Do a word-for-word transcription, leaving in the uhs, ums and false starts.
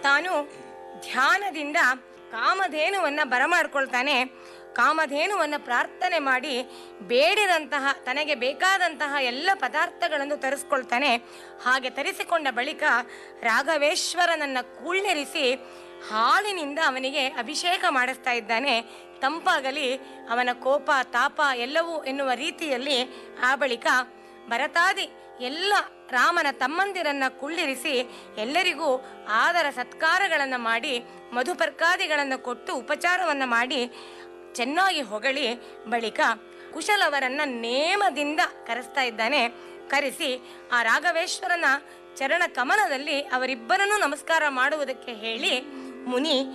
ತಾನು ಧ್ಯಾನದಿಂದ ಕಾಮಧೇನುವನ್ನು ಬರಮಾಡ್ಕೊಳ್ತಾನೆ. ಕಾಮಧೇನುವನ್ನು ಪ್ರಾರ್ಥನೆ ಮಾಡಿ ಬೇಡಿದಂತಹ ತನಗೆ ಬೇಕಾದಂತಹ ಎಲ್ಲ ಪದಾರ್ಥಗಳನ್ನು ತರಿಸ್ಕೊಳ್ತಾನೆ. ಹಾಗೆ ತರಿಸಿಕೊಂಡ ಬಳಿಕ ರಾಘವೇಶ್ವರನನ್ನು ಕುಳ್ಳಿರಿಸಿ ಹಾಲಿನಿಂದ ಅವನಿಗೆ ಅಭಿಷೇಕ ಮಾಡಿಸ್ತಾ ಇದ್ದಾನೆ. ತಂಪಾಗಲಿ ಅವನ ಕೋಪ ತಾಪ ಎಲ್ಲವೂ ಎನ್ನುವ ರೀತಿಯಲ್ಲಿ. ಆ ಬಳಿಕ ಭರತಾದಿ ಎಲ್ಲ ರಾಮನ ತಮ್ಮಂದಿರನ್ನ ಕುಳ್ಳಿರಿಸಿ ಎಲ್ಲರಿಗೂ ಆದರ ಸತ್ಕಾರಗಳನ್ನು ಮಾಡಿ ಮಧುಪರ್ಕಾದಿಗಳನ್ನು ಕೊಟ್ಟು ಉಪಚಾರವನ್ನು ಮಾಡಿ ಚೆನ್ನಾಗಿ ಹೊಗಳಿ ಬಳಿಕ ಕುಶಲವರನ್ನ ನೇಮದಿಂದ ಕರೆಸ್ತಾ ಇದ್ದಾನೆ. ಕರೆಸಿ ಆ ರಾಘವೇಶ್ವರನ ಚರಣ ಕಮಲದಲ್ಲಿ ಅವರಿಬ್ಬರನ್ನೂ ನಮಸ್ಕಾರ ಮಾಡುವುದಕ್ಕೆ ಹೇಳಿ ಮುನಿ